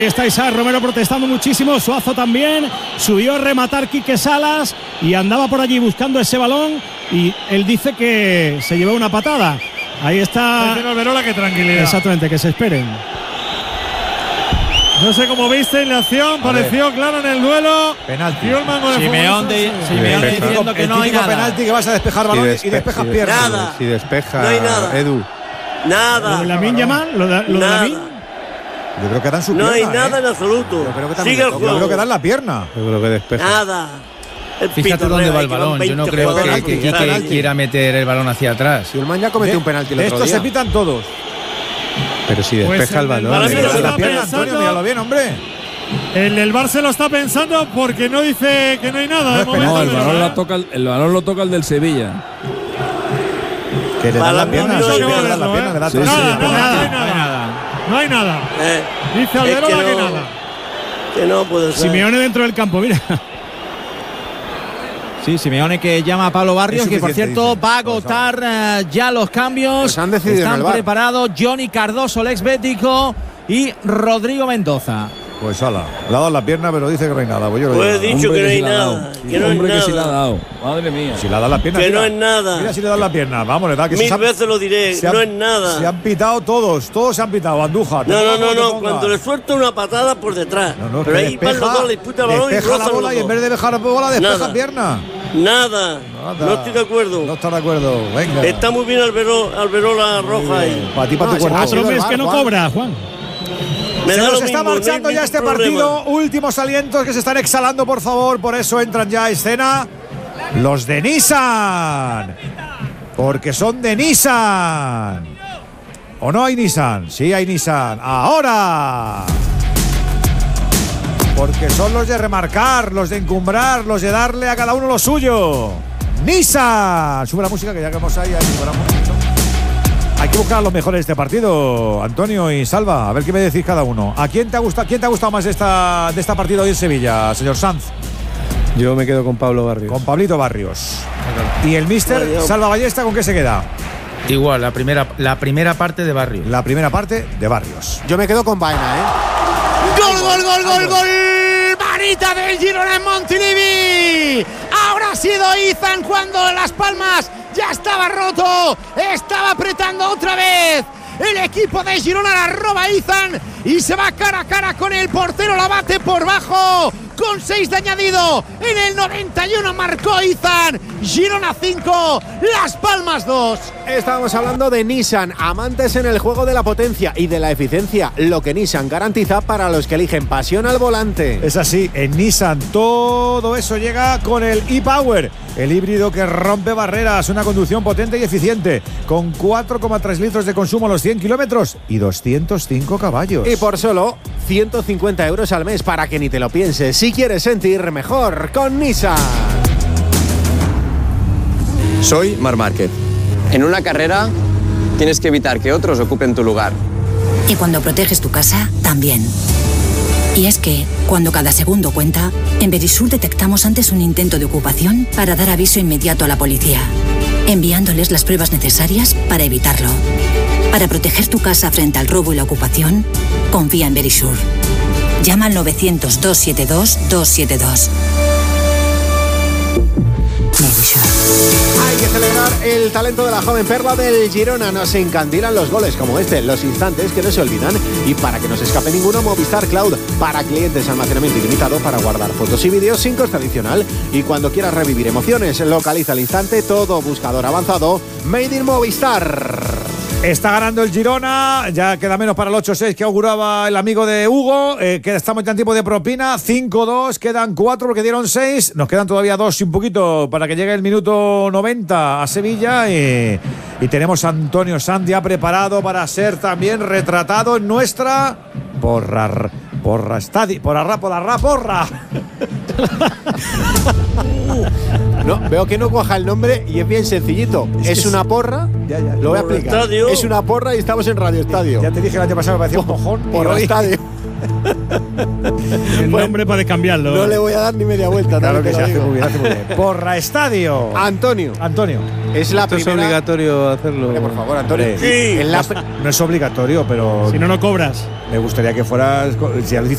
Está Isaac Romero protestando muchísimo, Suazo también, subió a rematar Quique Salas y andaba por allí buscando ese balón y él dice que se llevó una patada. Ahí está. Dice Alberola que tranquilidad. Exactamente, que se esperen. No sé cómo viste en la acción, pareció claro en el duelo. Penalti. Simeone diciendo que no hay nada. Penalti que vas a despejar balón y despejas piernas. Nada. Si despeja, No hay nada. Edu. Nada. ¿Lo de Lamine Yamal? ¿Lo de Lamine? Yo creo que dan su No pierna. hay nada en absoluto. Yo creo que Sigue el yo juego. creo que dan la pierna. Yo creo que despeja. Nada. Fíjate dónde va el balón. Yo no creo que Quique quiera meter el balón hacia atrás. Si Ulman ya cometió un penalti el otro Estos día. se pitan todos. Pero si despeja el balón. Barça lo La está pierna, Antonio, pensando. míralo bien, hombre. El del Barça lo está pensando porque no dice que no hay nada. De momento, No, el pero, balón lo toca el del Sevilla. Que le dan la pierna. no Sí, hay le dan la nada, pierna, le da Sí, todo. sí, Nada, sí. no hay nada. Dice Alberola que nada. Que no puede ser. Simeone dentro del campo, mira. Sí, Simeone que llama a Pablo Barrios, Es que por suficiente, cierto dice. va a agotar ya los cambios. Pues han decidido en Están el VAR. preparados Johnny Cardoso, el ex bético, y Rodrigo Mendoza. Pues ala, le ha dado la pierna, pero dice que no hay nada. Pues yo lo Pues he digo. dicho que no hay sí la ha nada. dado. Que no hay Hombre que sí la ha nada. dado. Madre mía. Si le ha dado la pierna. Que mira. no es nada. Mira si le dan la pierna. Vamos, le da que Mil se han- veces lo diré. se han- No es nada. Se han pitado todos se han pitado. Andújar. No. Cuando le suelta una patada por detrás. No, pero que ahí van los dos, le disputa el balón y despeja la rozan bola los y en dos. vez de dejar la bola, despeja Nada. pierna. Nada. No estoy de acuerdo. No está de acuerdo. Venga. Está muy bien Alberola Roja ahí. Para ti, para tu cuerpo. Otro mes que no cobra, Juan. Me Se da nos lo está mismo, no hay marchando ya ningún este problema. partido. Últimos alientos que se están exhalando, por favor. Por eso entran ya a escena los de Nissan. Porque son de Nissan. ¿O no hay Nissan? Sí hay Nissan. Ahora. Porque son los de remarcar, los de encumbrar, los de darle a cada uno lo suyo. Nissan. Sube la música que ya que vamos ahí mejoramos mucho. Hay que buscar a los mejores de este partido, Antonio y Salva. A ver qué me decís cada uno. ¿A quién te ha gustado más de esta partida hoy en Sevilla, señor Sanz? Yo me quedo con Pablo Barrios. Con Pablito Barrios. ¿Y el míster Salva Ballesta con qué se queda? Igual, la primera parte de Barrios. La primera parte de Barrios. Yo me quedo con Baena, ¡Gol! Manita del Girona en Montilivi. Ahora ha sido Izan cuando Las Palmas ya estaba roto. Estaba apretando otra vez. El equipo de Girona la roba Izan y se va cara a cara con el portero. La bate por bajo. Con 6 de añadido. En el 91 marcó Izan. Girona 5, Las Palmas 2. Estábamos hablando de Nissan, amantes en el juego de la potencia y de la eficiencia, lo que Nissan garantiza para los que eligen pasión al volante. Es así, en Nissan todo eso llega con el e-Power, el híbrido que rompe barreras, una conducción potente y eficiente, con 4,3 litros de consumo a los 100 kilómetros y 205 caballos. Y por solo 150 euros al mes para que ni te lo pienses, si quieres sentir mejor con Nissan. Soy Marc Márquez. En una carrera tienes que evitar que otros ocupen tu lugar. Y cuando proteges tu casa, también. Y es que, cuando cada segundo cuenta, en Verisur detectamos antes un intento de ocupación para dar aviso inmediato a la policía, enviándoles las pruebas necesarias para evitarlo. Para proteger tu casa frente al robo y la ocupación, confía en Verisur. Llama al 900-272-272. Verisur. Hay que celebrar el talento de la joven perla del Girona. Nos encandilan los goles como este, los instantes que no se olvidan. Y para que no se escape ninguno, Movistar Cloud para clientes, almacenamiento ilimitado para guardar fotos y vídeos sin coste adicional. Y cuando quieras revivir emociones, localiza al instante todo buscador avanzado Made in Movistar. Está ganando el Girona, ya queda menos para el 8-6 que auguraba el amigo de Hugo, estamos en tiempo de propina, 5-2, quedan 4 porque dieron 6, nos quedan todavía 2 y un poquito para que llegue el minuto 90 a Sevilla y tenemos a Antonio Sanz ya preparado para ser también retratado en nuestra porra porra. No, veo que no cuaja el nombre y es bien sencillito. Es una porra, lo voy a explicar. Estadio. Es una porra y estamos en Radio Estadio. Ya te dije el año pasado que me parecía un mojón. Porra Estadio. El nombre para cambiarlo. No le voy a dar ni media vuelta. Claro que te se lo hace digo. muy bien, hace muy bien. Porra Estadio. Antonio. Es la Esto es primera. obligatorio hacerlo. Hombre, por favor, Antonio. Hombre, Sí. En la no es obligatorio, pero Si no, no cobras. me gustaría que fueras. Si ya lo